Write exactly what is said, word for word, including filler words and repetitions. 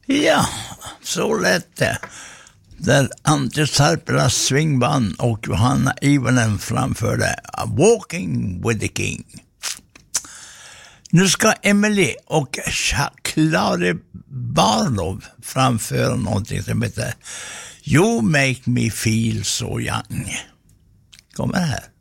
Ja, så lät det. Där Ante Sarpelas swingband och Johanna Ivanen framförde Walking with the King. Nu ska Emily och Clary Barlow framföra någonting som heter You Make Me Feel So Young. Kommer här.